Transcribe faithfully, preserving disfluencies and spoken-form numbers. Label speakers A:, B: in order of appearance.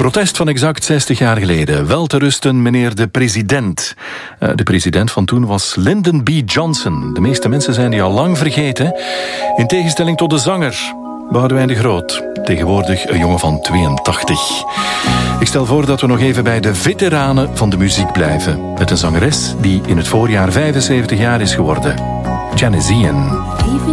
A: protest van exact zestig jaar geleden. Wel te rusten, meneer de president. Uh, de president van toen was Lyndon B. Johnson. De meeste mensen zijn die al lang vergeten. In tegenstelling tot de zanger Boudewijn de Groot. Tegenwoordig een jongen van tweeëntachtig. Ik stel voor dat we nog even bij de veteranen van de muziek blijven. Met een zangeres die in het voorjaar vijfenzeventig jaar is geworden. Janis Ian.